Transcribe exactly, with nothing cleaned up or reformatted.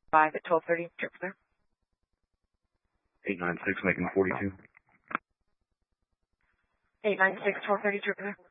five at twelve thirty, trip clear. eight nine six, making forty-two. eight nine six, twelve thirty, trip clear.